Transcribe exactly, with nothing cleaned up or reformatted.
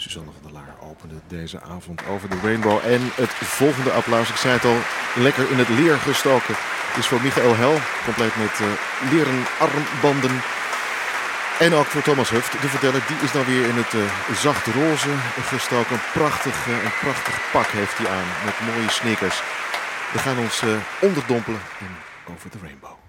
Suzanne van der Laar opende deze avond over de Rainbow. En het volgende applaus, ik zei het al, lekker in het leer gestoken, is voor Michael Hel. Compleet met uh, leren armbanden. En ook voor Thomas Huft, de verteller. Die is dan weer in het uh, zacht roze gestoken. Een prachtig, uh, een prachtig pak heeft hij aan met mooie sneakers. We gaan ons uh, onderdompelen in Over the Rainbow.